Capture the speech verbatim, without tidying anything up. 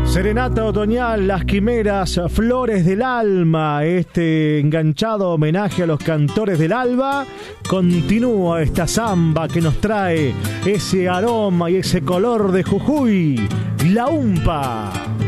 Serenata otoñal, las quimeras, flores del alma. Este enganchado homenaje a los cantores del alba. Continúa esta samba que nos trae ese aroma y ese color de Jujuy, la humpa.